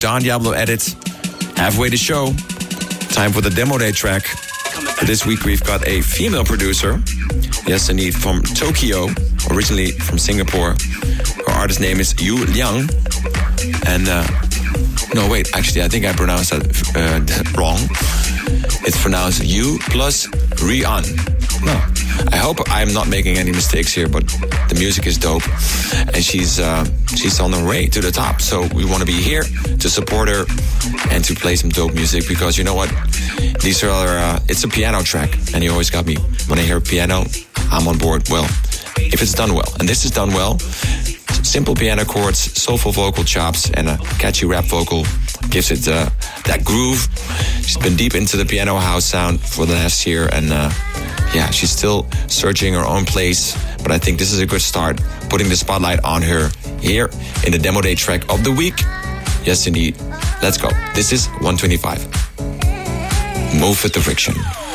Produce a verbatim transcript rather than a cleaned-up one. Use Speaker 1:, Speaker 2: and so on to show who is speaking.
Speaker 1: Don Diablo edit. Halfway the show. Time for the demo day track. For this week we've got a female producer. Yes, indeed, from Tokyo. Originally from Singapore. Her artist name is Yu Liang. And, uh, no, wait, actually, I think I pronounced that uh, wrong. It's pronounced Yu plus Rian. No, I hope I'm not making any mistakes here, but the music is dope. And she's uh, she's on the way to the top. So we want to be here to support her and to play some dope music because you know what? These are, uh, it's a piano track. And you always got me. When I hear piano, I'm on board. Well, if it's done well. And this is done well. Simple piano chords, soulful vocal chops, and a catchy rap vocal gives it uh, that groove. She's been deep into the piano house sound for the last year, and uh, yeah, she's still searching her own place. But I think this is a good start, putting the spotlight on her here in the demo day track of the week. Yes, indeed. Let's go. This is one twenty-five. Move with the friction.